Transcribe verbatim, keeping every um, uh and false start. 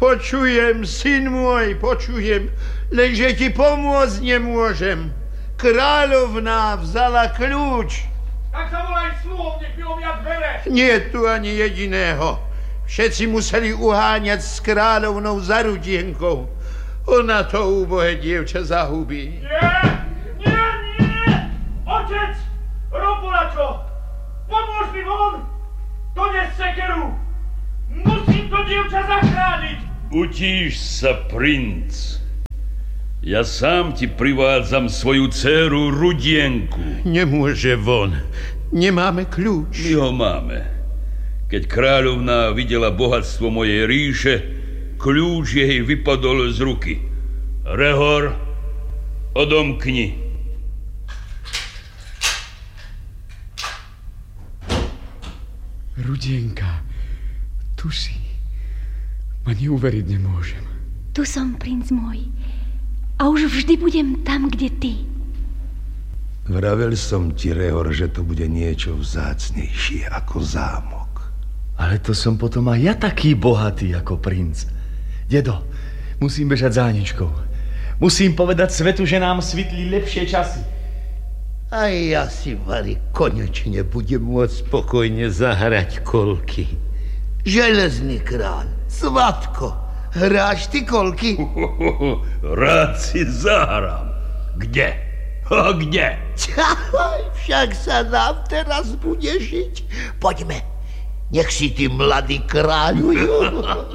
Počujem, syn môj, počujem, lenže ti pomôcť nemôžem. Kráľovná vzala kľúč. Tak sa volaj sluhom, nech mi omia dvere. Nie tu ani jediného. Všetci museli uháňať s kráľovnou za Rudienkou. Ona to úbohé dievča zahubí. Nie, nie, nie! Otec, Robolačo, pomôž mi von! Dones sekeru! Musím to dievča zachrániť! Utíš sa, princ. Ja sám ti privádzam svoju dcéru Rudienku. Nemôže von. Nemáme kľúč. My ho máme. Keď kráľovná videla bohatstvo mojej ríše, kľúč jej vypadol z ruky. Rehor, odomkni. Rudienka, tu si. Ma neuveriť nemôžem. Tu som, princ môj. A už vždy budem tam, kde ty. Vravel som ti, Rehor, že to bude niečo vzácnejšie ako zámok. Ale to som potom aj ja taký bohatý ako princ. Dedo, musím bežať za Aničkou. Musím povedať svetu, že nám svitli lepšie časy. A ja si, Vali, konečne budem môcť spokojne zahrať kolky. Železný kráľ, Svatko, hráš ty kolky? Rád si zahrám. Kde? A kde? Čahaj, však sa nám teraz bude žiť. Poďme, nech si ty, mladý kráľujú.